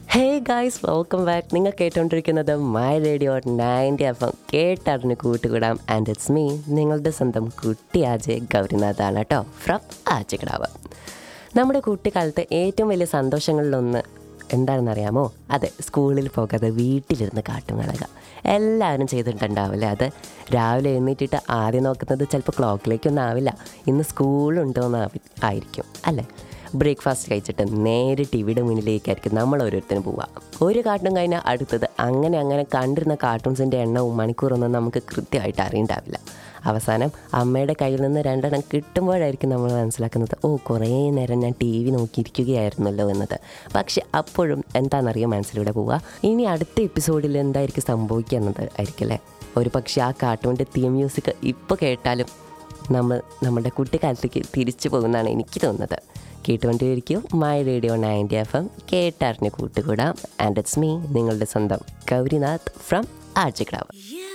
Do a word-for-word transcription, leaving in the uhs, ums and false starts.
Hey guys, welcome back. നിങ്ങൾ കേട്ടുകൊണ്ടിരിക്കുന്നത് my radio ninety F M. കേട്ടറിഞ്ഞ് കൂട്ടുകൂടാം. ആൻഡ് ഇറ്റ്സ് മീ, നിങ്ങളുടെ സ്വന്തം കുട്ടി ആജയ് ഗൗരിനാഥാണ് കേട്ടോ, ഫ്രം ആജക്കിടാവ്. നമ്മുടെ കുട്ടിക്കാലത്ത് ഏറ്റവും വലിയ സന്തോഷങ്ങളിലൊന്ന് എന്താണെന്നറിയാമോ? അതെ, സ്കൂളിൽ പോകാതെ വീട്ടിലിരുന്ന് കാർട്ടൂൺ കാണുക. എല്ലാവരും ചെയ്തിട്ടുണ്ടാവില്ലേ അത്? രാവിലെ എഴുന്നേറ്റിട്ട് ആദ്യം നോക്കുന്നത് ചിലപ്പോൾ ക്ലോക്കിലേക്കൊന്നും ആവില്ല, ഇന്ന് സ്കൂളുണ്ടോയെന്ന് ആയിരിക്കും അല്ലേ? ബ്രേക്ക്ഫാസ്റ്റ് കഴിച്ചിട്ട് നേരെ ടി വിയുടെ മുന്നിലേക്കായിരിക്കും നമ്മൾ ഓരോരുത്തരും പോവുക. ഒരു കാർട്ടൂൺ കഴിഞ്ഞാൽ അടുത്തത്, അങ്ങനെ അങ്ങനെ കണ്ടിരുന്ന കാർട്ടൂൺസിൻ്റെ എണ്ണവും മണിക്കൂറൊന്നും നമുക്ക് കൃത്യമായിട്ട് അറിയണ്ടാവില്ല. അവസാനം അമ്മയുടെ കയ്യിൽ നിന്ന് രണ്ടെണ്ണം കിട്ടുമ്പോഴായിരിക്കും നമ്മൾ മനസ്സിലാക്കുന്നത്, ഓ കുറേ നേരം ഞാൻ ടി വി നോക്കിയിരിക്കുകയായിരുന്നല്ലോ എന്നത്. പക്ഷെ അപ്പോഴും എന്താണെന്നറിയാം മനസ്സിലൂടെ പോവുക, ഇനി അടുത്ത എപ്പിസോഡിൽ എന്തായിരിക്കും സംഭവിക്കുക എന്നത് ആയിരിക്കല്ലേ. ഒരു പക്ഷേ ആ കാർട്ടൂണിൻ്റെ തീം മ്യൂസിക് ഇപ്പോൾ കേട്ടാലും നമ്മൾ നമ്മുടെ കുട്ടിക്കാലത്തേക്ക് തിരിച്ചു പോകുന്നതാണ് എനിക്ക് തോന്നുന്നത്. കേട്ടുകൊണ്ടിരിക്കും my radio ninety F M. കേട്ടറിഞ്ഞ് കൂട്ടുകൂടാം. ആൻഡ് ഇറ്റ്സ് മീ, നിങ്ങളുടെ സ്വന്തം ഗൗരിനാഥ് ഫ്രം ആജക്കിടാവ്.